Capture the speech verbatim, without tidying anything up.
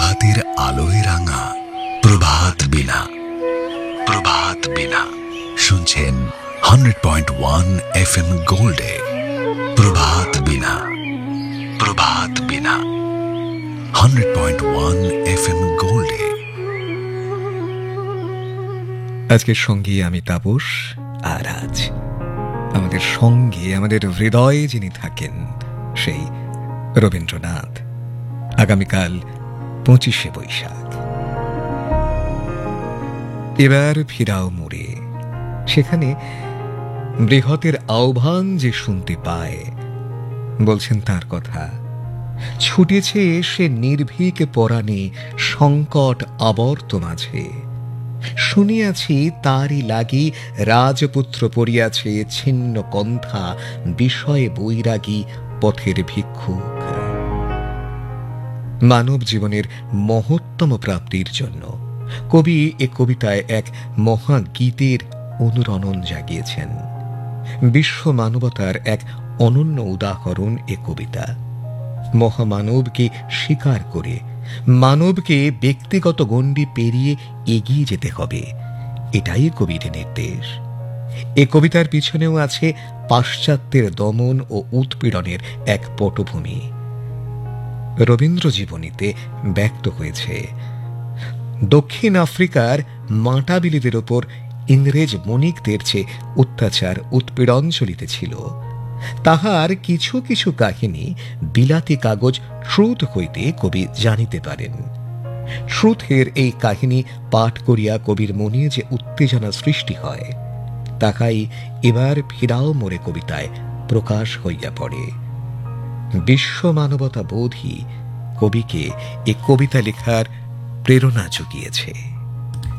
প্রভাতের আলোয় রাঙা প্রভাত বিনা। প্রভাত বিনা শুনছেন hundred point one F M গোল্ডে। প্রভাত বিনা, প্রভাত বিনা hundred point one F M গোল্ডে। আজকের সঙ্গী আমি তাপস, আর আজ আমাদের সঙ্গে আমাদের হৃদয়ে যিনি থাকেন সেই রবীন্দ্রনাথ। আগামীকাল পঁচিশে বৈশাখ। এবার ফিরাও মোড়ে, সেখানে বৃহতের আহ্বান যে শুনতে পায়, বলছেন তার কথা। ছুটেছে সে নির্ভীক পরাণে সংকট আবর্ত মাঝে। শুনিয়াছি তারই লাগি রাজপুত্র পড়িয়াছে ছিন্ন কণ্ঠা বিষয়ে বৈরাগী পথের ভিক্ষুক। মানব জীবনের মহত্তম প্রাপ্তির জন্য কবি এ কবিতায় এক মহাগীতের অনুরণন জাগিয়েছেন। বিশ্ব মানবতার এক অনন্য উদাহরণ এ কবিতা। মহামানবকে স্বীকার করে মানবকে ব্যক্তিগত গণ্ডি পেরিয়ে এগিয়ে যেতে হবে, এটাই কবির নির্দেশ। এ কবিতার পিছনেও আছে পাশ্চাত্যের দমন ও উৎপীড়নের এক পটভূমি। রবীন্দ্র জীবনীতে ব্যক্ত হয়েছে দক্ষিণ আফ্রিকার মাটাবিলিদের ওপর ইংরেজ বণিকদের যে অত্যাচার উৎপীড়ন চলিতেছিল, তাহার কিছু কিছু কাহিনী বিলাতি কাগজ ট্রুথ হইতে কবি জানিতে পারেন। ট্রুথের এই কাহিনী পাঠ করিয়া কবির মনে যে উত্তেজনা সৃষ্টি হয়, তাহাই এবার ফিরাও মোরে কবিতায় প্রকাশ হইয়া পড়ে। বিশ্ব মানবতা বোধই কবিকে এ কবিতা লেখার প্রেরণা জুগিয়েছে।